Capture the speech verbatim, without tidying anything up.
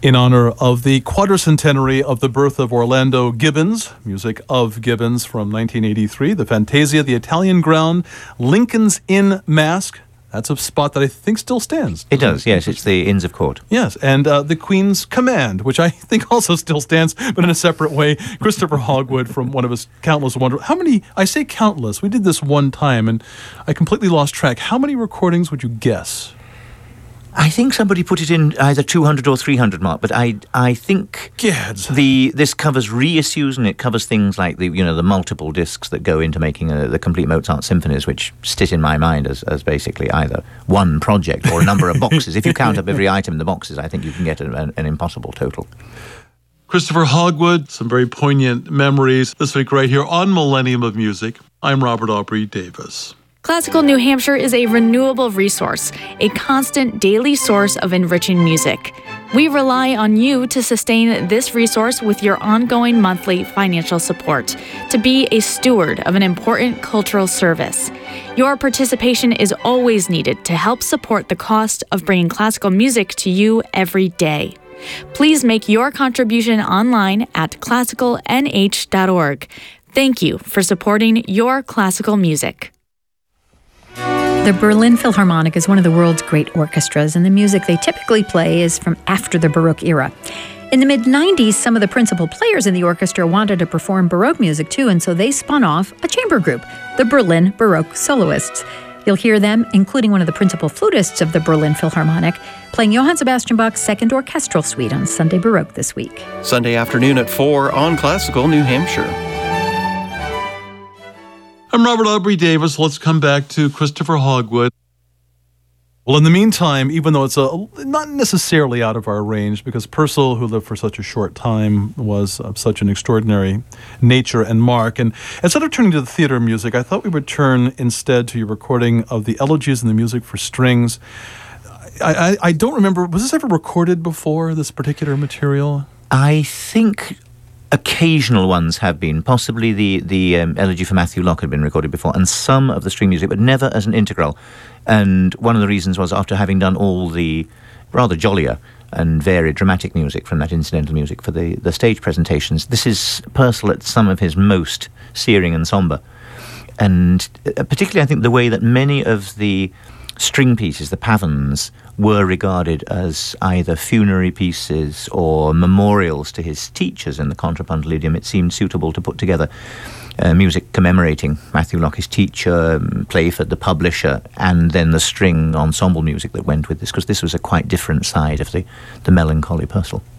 In honor of the quadricentenary of the birth of Orlando Gibbons, music of Gibbons from nineteen eighty-three, the Fantasia, the Italian Ground, Lincoln's Inn Masque. That's a spot that I think still stands. It does, yes. It's the Inns of Court. Yes, and uh, the Queen's Command, which I think also still stands, but in a separate way. Christopher Hogwood from one of his countless wonder. How many, I say countless, we did this one time, and I completely lost track. How many recordings would you guess? I think somebody put it in either two hundred or three hundred mark, but I I think Gads. the this covers reissues, and it covers things like the you know the multiple discs that go into making a, the complete Mozart symphonies, which sit in my mind as, as basically either one project or a number of boxes. If you count up every item in the boxes, I think you can get an, an, an impossible total. Christopher Hogwood, some very poignant memories this week right here on Millennium of Music. I'm Robert Aubrey Davis. Classical New Hampshire is a renewable resource, a constant daily source of enriching music. We rely on you to sustain this resource with your ongoing monthly financial support, to be a steward of an important cultural service. Your participation is always needed to help support the cost of bringing classical music to you every day. Please make your contribution online at classical n h dot org. Thank you for supporting your classical music. The Berlin Philharmonic is one of the world's great orchestras, and the music they typically play is from after the Baroque era. In the mid nineties, some of the principal players in the orchestra wanted to perform Baroque music too, and so they spun off a chamber group, the Berlin Baroque Soloists. You'll hear them, including one of the principal flutists of the Berlin Philharmonic, playing Johann Sebastian Bach's Second Orchestral Suite on Sunday Baroque this week. Sunday afternoon at four on Classical New Hampshire. I'm Robert Aubrey Davis. Let's come back to Christopher Hogwood. Well, in the meantime, even though it's a, not necessarily out of our range, because Purcell, who lived for such a short time, was of such an extraordinary nature and mark. And instead of turning to the theater music, I thought we would turn instead to your recording of the Elegies and the Music for Strings. I, I, I don't remember, was this ever recorded before, this particular material? I think occasional ones have been. Possibly the, the um, Elegy for Matthew Locke had been recorded before, and some of the string music, but never as an integral. And one of the reasons was after having done all the rather jollier and varied dramatic music from that incidental music for the, the stage presentations, this is Purcell at some of his most searing and sombre. And particularly, I think, the way that many of the string pieces, the pavans, were regarded as either funerary pieces or memorials to his teachers in the contrapuntal idiom, it seemed suitable to put together uh, music commemorating Matthew Locke, his teacher, Playford, the publisher, and then the string ensemble music that went with this, because this was a quite different side of the, the melancholy Purcell.